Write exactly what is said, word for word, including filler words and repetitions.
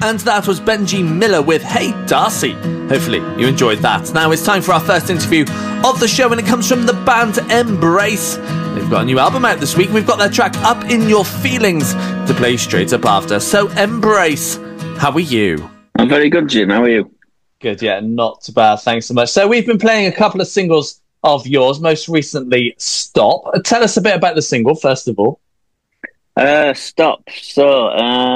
And that was Benji Miller with Hey Darcy. Hopefully you enjoyed that. Now it's time for our first interview of the show, and it comes from the band Embrace. They've got a new album out this week. We've got their track Up In Your Feelings to play straight up after. So Embrace, how are you? I'm very good, Jim. How are you? Good, yeah, not too bad. Thanks so much. So we've been playing a couple of singles of yours, most recently Stop. Tell us a bit about the single, first of all. Uh, Stop. So, uh,